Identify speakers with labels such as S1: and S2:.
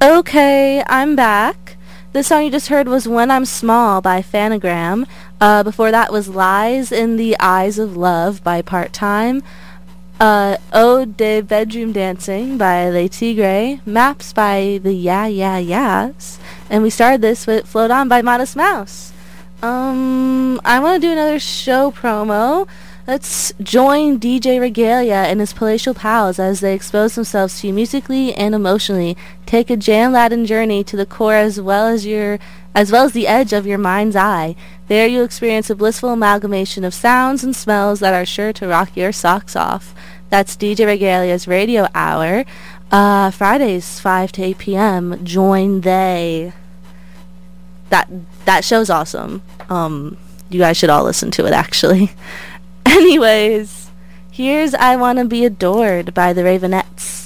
S1: Okay, I'm back. The song you just heard was When I'm Small by Phanogram. Before that was Lies in the Eyes of Love by Part Time. Ode de Bedroom Dancing by Le Tigre. Maps by the Yeah Yeah Yeahs. And we started this with Float On by Modest Mouse. I want to do another show promo. Let's join DJ Regalia and his palatial pals as they expose themselves to you musically and emotionally. Take a jam-laden journey to the core as well as the edge of your mind's eye. There you'll experience a blissful amalgamation of sounds and smells that are sure to rock your socks off. That's DJ Regalia's Radio Hour. Fridays, 5 to 8 p.m. Join they. That show's awesome. You guys should all listen to it, actually. Anyways, here's I Wanna Be Adored by the Ravenettes.